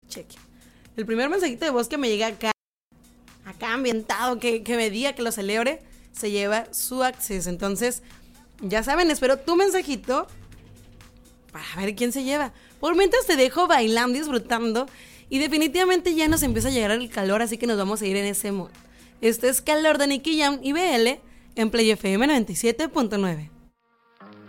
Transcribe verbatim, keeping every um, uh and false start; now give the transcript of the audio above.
cheque. El primer mensajito de voz que me llega acá, acá ambientado, que, que me diga que lo celebre, se lleva su acceso. Entonces, ya saben, espero tu mensajito para ver quién se lleva. Por mientras te dejo bailando, disfrutando, y definitivamente ya nos empieza a llegar el calor, así que nos vamos a ir en ese mood. Este es Calor de Nicky Jam y B L en Play F M noventa y siete punto nueve.